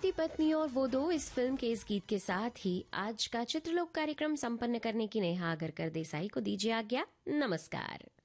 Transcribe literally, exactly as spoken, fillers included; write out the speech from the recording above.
पति पत्नी और वो दो इस फिल्म के इस गीत के साथ ही आज का चित्रलोक कार्यक्रम संपन्न करने की नेहा आगरकर देसाई को दीजिए आज्ञा। नमस्कार।